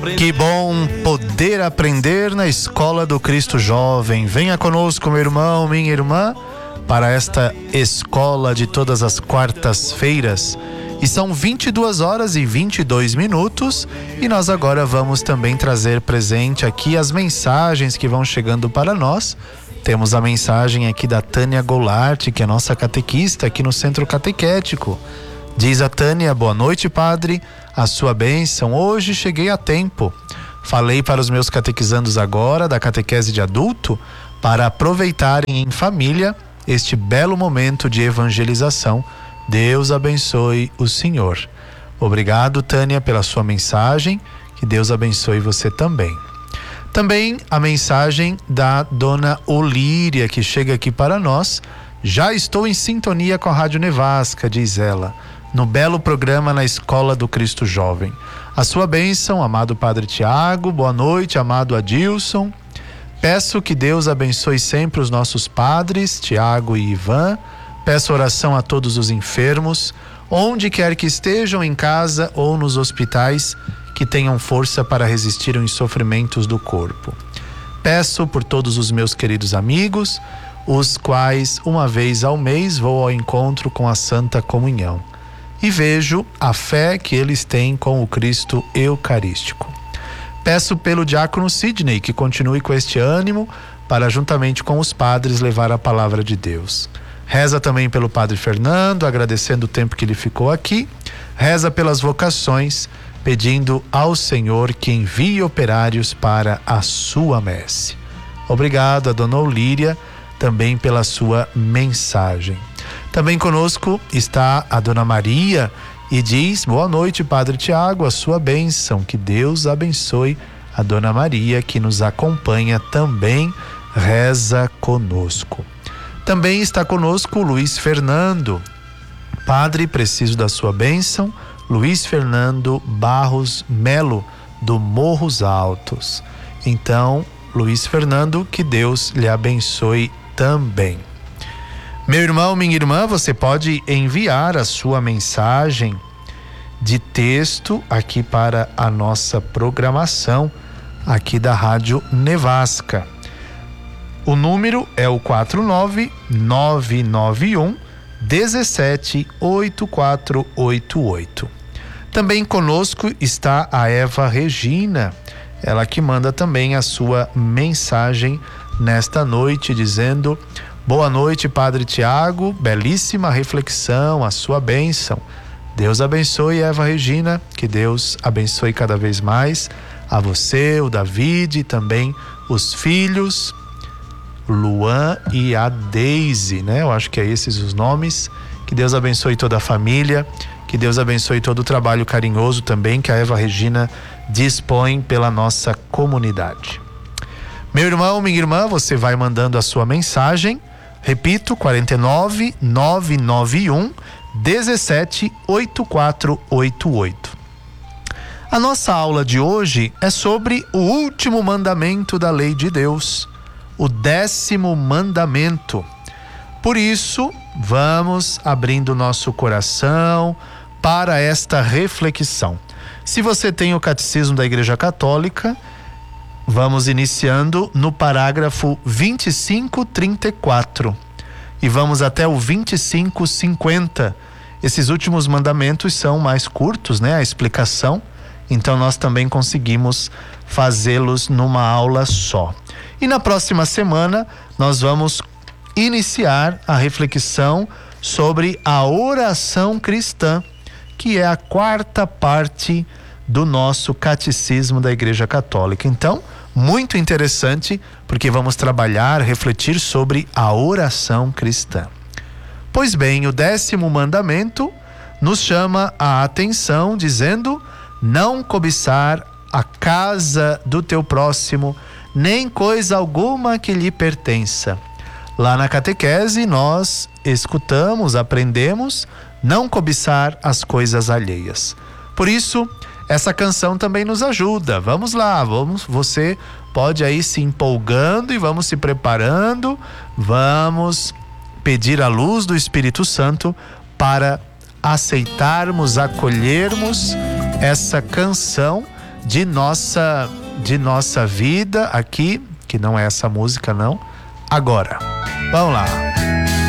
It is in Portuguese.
Que bom poder aprender na Escola do Cristo Jovem. Venha conosco, meu irmão, minha irmã, para esta escola de todas as quartas-feiras. E são 22 horas e 22 minutos e nós agora vamos também trazer presente aqui as mensagens que vão chegando para nós. Temos a mensagem aqui da Tânia Goulart, que é nossa catequista aqui no Centro Catequético. Diz a Tânia: boa noite, padre, a sua bênção. Hoje cheguei a tempo. Falei para os meus catequizandos agora da catequese de adulto para aproveitarem em família este belo momento de evangelização. Deus abençoe o senhor. Obrigado, Tânia, pela sua mensagem. Que Deus abençoe você também. Também a mensagem da dona Olíria, que chega aqui para nós. Já estou em sintonia com a Rádio Nevasca, diz ela, no belo programa na Escola do Cristo Jovem. A sua bênção, amado Padre Tiago. Boa noite, amado Adilson. Peço que Deus abençoe sempre os nossos padres, Tiago e Ivan. Peço oração a todos os enfermos, onde quer que estejam, em casa ou nos hospitais, que tenham força para resistir aos sofrimentos do corpo. Peço por todos os meus queridos amigos, os quais uma vez ao mês vou ao encontro com a Santa Comunhão e vejo a fé que eles têm com o Cristo Eucarístico. Peço pelo diácono Sidney que continue com este ânimo para, juntamente com os padres, levar a palavra de Deus. Reza também pelo Padre Fernando, agradecendo o tempo que ele ficou aqui. Reza pelas vocações, pedindo ao Senhor que envie operários para a sua messe. Obrigado a dona Olíria também pela sua mensagem. Também conosco está a dona Maria e diz: boa noite, Padre Tiago, a sua bênção. Que Deus abençoe a dona Maria, que nos acompanha também, reza conosco. Também está conosco o Luiz Fernando. Padre, preciso da sua bênção. Luiz Fernando Barros Melo, do Morros Altos. Então, Luiz Fernando, que Deus lhe abençoe também. Meu irmão, minha irmã, você pode enviar a sua mensagem de texto aqui para a nossa programação aqui da Rádio Nevasca. O número é o 49991 178488. Também conosco está a Eva Regina, ela que manda também a sua mensagem nesta noite, dizendo: boa noite, Padre Tiago, belíssima reflexão, a sua bênção. Deus abençoe, Eva Regina, que Deus abençoe cada vez mais a você, o David e também os filhos, Luan e a Deise, né? Eu acho que é esses os nomes. Que Deus abençoe toda a família, que Deus abençoe todo o trabalho carinhoso também que a Eva Regina dispõe pela nossa comunidade. Meu irmão, minha irmã, você vai mandando a sua mensagem. Repito, 49991 178488. A nossa aula de hoje é sobre o último mandamento da lei de Deus, o 10º mandamento. Por isso, vamos abrindo nosso coração para esta reflexão. Se você tem o Catecismo da Igreja Católica, vamos iniciando no parágrafo 2534 e vamos até o 2550. Esses últimos mandamentos são mais curtos, né? A explicação. Então nós também conseguimos fazê-los numa aula só. E na próxima semana nós vamos iniciar a reflexão sobre a oração cristã, que é a 4ª parte do nosso Catecismo da Igreja Católica. Então, muito interessante, porque vamos trabalhar, refletir sobre a oração cristã. Pois bem, o 10º mandamento nos chama a atenção, dizendo: não cobiçar a casa do teu próximo, nem coisa alguma que lhe pertença. Lá na catequese nós escutamos, aprendemos, não cobiçar as coisas alheias. Por isso, essa canção também nos ajuda. Vamos lá, você pode aí se empolgando e vamos se preparando, vamos pedir a luz do Espírito Santo para aceitarmos, acolhermos essa canção de nossa vida aqui, que não é essa música não, agora. Vamos lá.